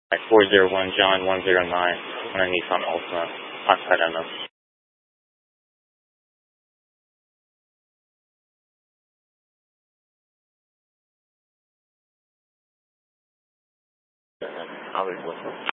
401 John 109 on a Nissan Altima Oxide MS. I'll report.